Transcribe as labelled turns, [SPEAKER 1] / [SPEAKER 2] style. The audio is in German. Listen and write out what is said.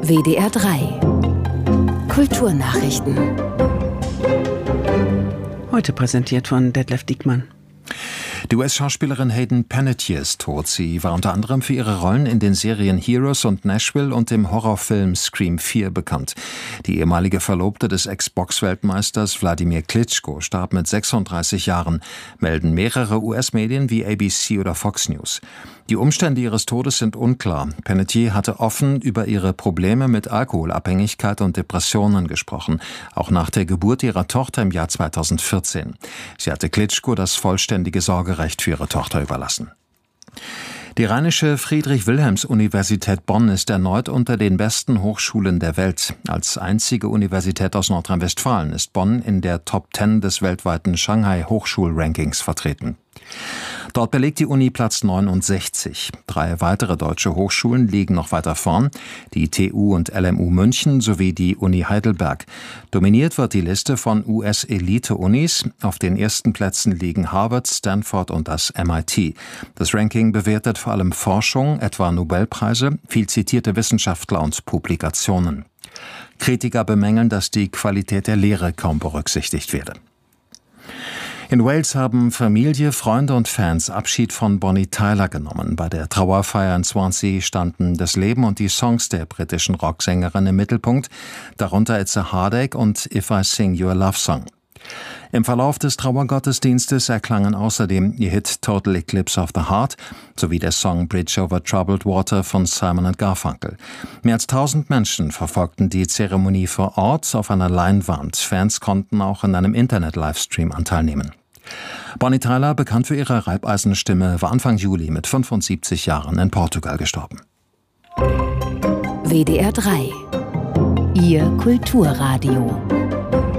[SPEAKER 1] WDR 3 Kulturnachrichten.
[SPEAKER 2] Heute präsentiert von Detlef Diekmann.
[SPEAKER 3] Die US-Schauspielerin Hayden Panettiere ist tot. Sie war unter anderem für ihre Rollen in den Serien Heroes und Nashville und dem Horrorfilm Scream 4 bekannt. Die ehemalige Verlobte des Ex-Box-Weltmeisters Wladimir Klitschko starb mit 36 Jahren, melden mehrere US-Medien wie ABC oder Fox News. Die Umstände ihres Todes sind unklar. Panettiere hatte offen über ihre Probleme mit Alkoholabhängigkeit und Depressionen gesprochen, auch nach der Geburt ihrer Tochter im Jahr 2014. Sie hatte Klitschko das vollständige Sorgerecht für ihre Tochter überlassen. Die Rheinische Friedrich-Wilhelms-Universität Bonn ist erneut unter den besten Hochschulen der Welt. Als einzige Universität aus Nordrhein-Westfalen ist Bonn in der Top 10 des weltweiten Shanghai-Hochschul-Rankings vertreten. Dort belegt die Uni Platz 69. 3 weitere deutsche Hochschulen liegen noch weiter vorn, die TU und LMU München sowie die Uni Heidelberg. Dominiert wird die Liste von US-Elite-Unis. Auf den ersten Plätzen liegen Harvard, Stanford und das MIT. Das Ranking bewertet vor allem Forschung, etwa Nobelpreise, viel zitierte Wissenschaftler und Publikationen. Kritiker bemängeln, dass die Qualität der Lehre kaum berücksichtigt werde. In Wales haben Familie, Freunde und Fans Abschied von Bonnie Tyler genommen. Bei der Trauerfeier in Swansea standen das Leben und die Songs der britischen Rocksängerin im Mittelpunkt, darunter It's a Heartache und If I Sing You a Love Song. Im Verlauf des Trauergottesdienstes erklangen außerdem ihr Hit Total Eclipse of the Heart sowie der Song Bridge over Troubled Water von Simon & Garfunkel. Mehr als 1000 Menschen verfolgten die Zeremonie vor Ort auf einer Leinwand. Fans konnten auch an einem Internet-Livestream anteilnehmen. Bonnie Tyler, bekannt für ihre Reibeisenstimme, war Anfang Juli mit 75 Jahren in Portugal gestorben.
[SPEAKER 1] WDR 3 Ihr Kulturradio.